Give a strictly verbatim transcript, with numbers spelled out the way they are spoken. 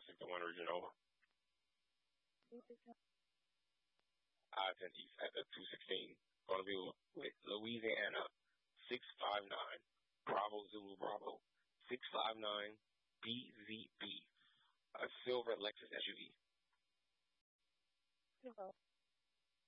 six oh one original. I ten East at the two sixteen. Going to be with Louisiana six five nine. Bravo Zulu Bravo six five nine B Z B. A silver Lexus S U V. Hello.